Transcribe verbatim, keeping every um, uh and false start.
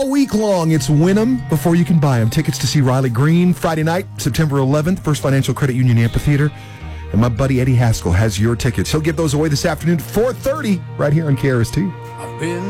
All week long, it's win 'em before you can buy them. Tickets to see Riley Green Friday night, September eleventh, First Financial Credit Union Amphitheater. And my buddy Eddie Haskell has your tickets. He'll give those away this afternoon at four thirty right here on K R S T. I've been